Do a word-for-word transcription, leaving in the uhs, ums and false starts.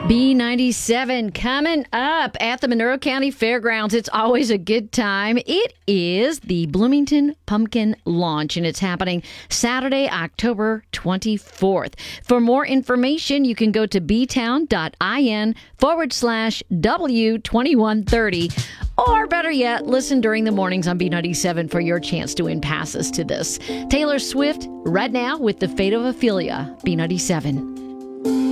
B ninety-seven coming up at the Monroe County Fairgrounds. It's always a good time. It is the Bloomington Pumpkin Launch, and it's happening Saturday, October twenty-fourth. For more information, you can go to btown.in forward slash W2130. Or better yet, listen during the mornings on B ninety-seven for your chance to win passes to this. Taylor Swift, right now with The Fate of Ophelia, B ninety-seven.